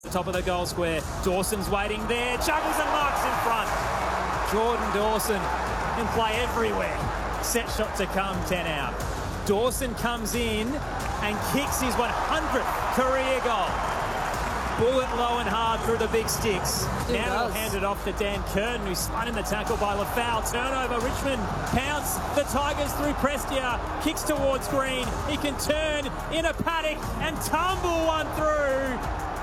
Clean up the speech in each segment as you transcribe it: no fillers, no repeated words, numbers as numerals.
Top of the goal square. Dawson's waiting there. Juggles and marks in front. Jordan Dawson can play everywhere. Set shot to come, 10 out. Dawson comes in and kicks his 100th career goal. Bullet low and hard through the big sticks. Now he'll hand it off to Dan Curtin, who's spun in the tackle by Lafau. Turnover, Richmond pounce. The Tigers through Prestia. Kicks towards Green. He can turn in a paddock and tumble one through.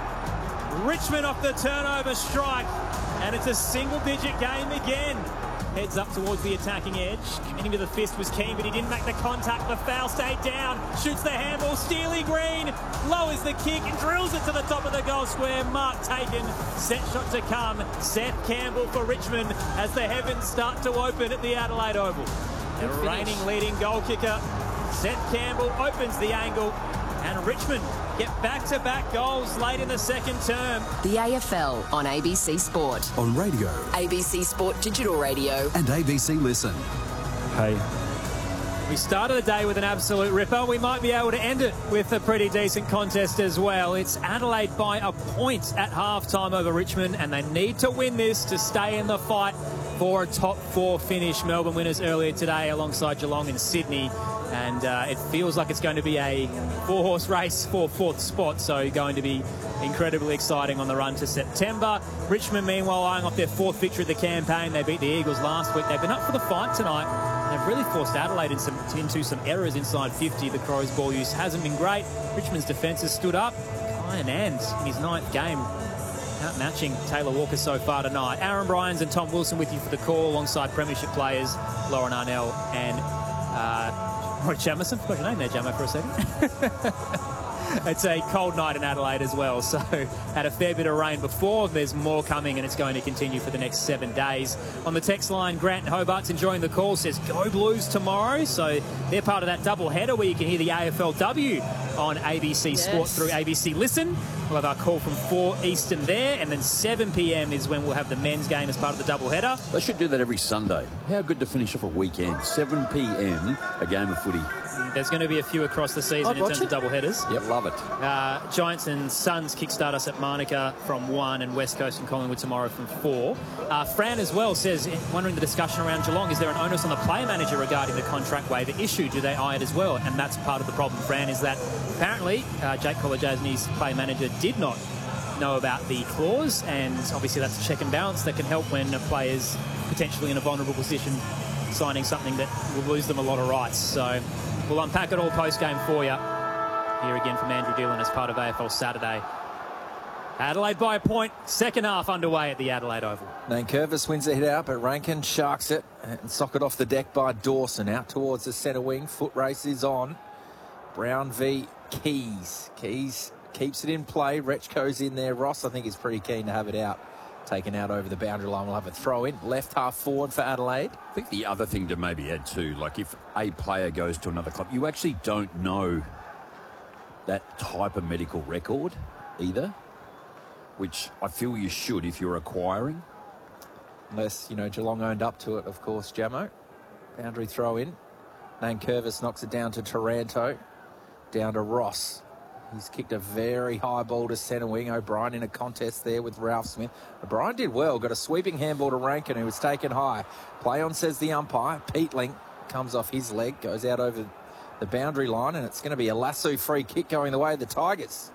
Richmond off the turnover strike, and it's a single-digit game again. Heads up towards the attacking edge. Committing to the fist was keen, but he didn't make the contact. The foul stayed down. Shoots the handball. Steely Green lowers the kick and drills it to the top of the goal square. Mark taken. Set shot to come. Seth Campbell for Richmond as the heavens start to open at the Adelaide Oval. The reigning leading goal kicker, Seth Campbell, opens the angle, and Richmond get back-to-back goals late in the second term. The AFL on ABC Sport. On radio. ABC Sport Digital Radio. And ABC Listen. Hey. We started the day with an absolute ripper. We might be able to end it with a pretty decent contest as well. It's Adelaide by a point at halftime over Richmond, and they need to win this to stay in the fight for a top four finish. Melbourne winners earlier today alongside Geelong and Sydney. And it feels like it's going to be a four-horse race for fourth spot, so going to be incredibly exciting on the run to September. Richmond, meanwhile, eyeing off their fourth victory of the campaign. They beat the Eagles last week. They've been up for the fight tonight. They've really forced Adelaide into some errors inside 50. The Crows' ball use hasn't been great. Richmond's defence has stood up. Kyan And in his 9th game, outmatching Taylor Walker so far tonight. Aaron Bryans and Tom Wilson with you for the call, alongside premiership players Lauren Arnell and Roy Jamison. Forgot your name there, Jamo, for a second. It's a cold night in Adelaide as well, so had a fair bit of rain before. There's more coming, and it's going to continue for the next 7 days. On the text line, Grant in Hobart's enjoying the call, says go Blues tomorrow. So they're part of that double header where you can hear the AFLW on ABC Sport through ABC Listen. We'll have our call from 4 Eastern there, and then 7 p.m. is when we'll have the men's game as part of the double header. They should do that every Sunday. How good to finish off a weekend. 7 p.m, a game of footy. There's going to be a few across the season in terms of double headers. Yep, love it. Giants and Suns kickstart us at Manuka from 1, and West Coast and Collingwood tomorrow from 4. Fran as well says, wondering the discussion around Geelong, is there an onus on the player manager regarding the contract waiver issue? Do they eye it as well? And that's part of the problem, Fran, is that apparently Jake Kolodjasny's player manager did not know about the clause, and obviously that's a check and balance that can help when a player's potentially in a vulnerable position signing something that will lose them a lot of rights. So we'll unpack it all post-game for you. Here again from Andrew Dillon as part of AFL Saturday. Adelaide by a point, second half underway at the Adelaide Oval. Nankervis wins the hit out, but Rankin sharks it and socket off the deck by Dawson. Out towards the centre wing, foot race is on. Brown v Keys. Keys keeps it in play. Rechko's in there. Ross, I think, is pretty keen to have it out. Taken out over the boundary line. We'll have a throw in. Left half forward for Adelaide. I think the other thing to maybe add too, like if a player goes to another club, you actually don't know that type of medical record either, which I feel you should if you're acquiring. Unless, Geelong owned up to it, of course, Jamo. Boundary throw in. Nankervis knocks it down to Taranto. Down to Ross. He's kicked a very high ball to centre wing. O'Brien in a contest there with Ralph Smith. O'Brien did well. Got a sweeping handball to Rankin, who was taken high. Play on, says the umpire. Peatling comes off his leg, goes out over the boundary line, and it's going to be a lasso free kick going the way of the Tigers.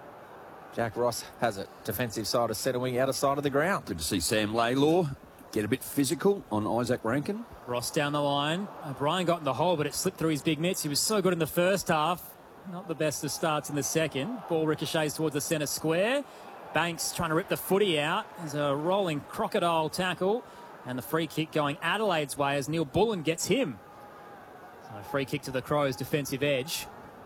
Jack Ross has it. Defensive side of centre wing, outer side of the ground. Good to see Sam Laylor get a bit physical on Isaac Rankin. Ross down the line. O'Brien got in the hole, but it slipped through his big mitts. He was so good in the first half. Not the best of starts in the second. Ball ricochets towards the centre square. Banks trying to rip the footy out. There's a rolling crocodile tackle. And the free kick going Adelaide's way as Neil Bullen gets him. So free kick to the Crows, defensive edge.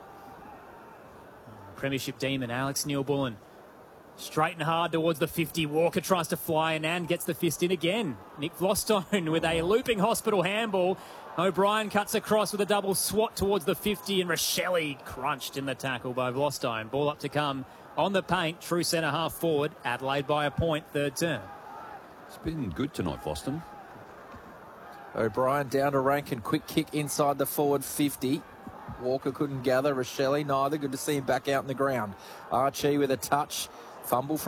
Premiership demon, Alex Neil Bullen. Straight and hard towards the 50. Walker tries to fly and gets the fist in again. Nick Vlostone with a looping hospital handball. O'Brien cuts across with a double swat towards the 50, and Rochelle crunched in the tackle by Vlostone. Ball up to come on the paint. True centre half forward. Adelaide by a point, third term. It's been good tonight, Boston. O'Brien down to Rankin. Quick kick inside the forward 50. Walker couldn't gather. Rochelle neither. Good to see him back out in the ground. Archie with a touch. Fumble from